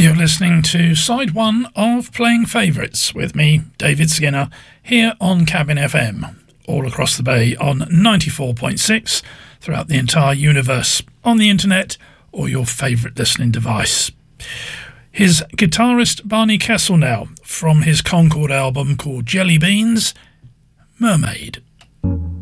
You're listening to side one of Playing Favourites with me, David Skinner, here on Cabin FM, all across the bay on 94.6, throughout the entire universe, on the internet or your favourite listening device. Here's guitarist Barney Kessel now, from his Concord album called Jelly Beans, Mermaid.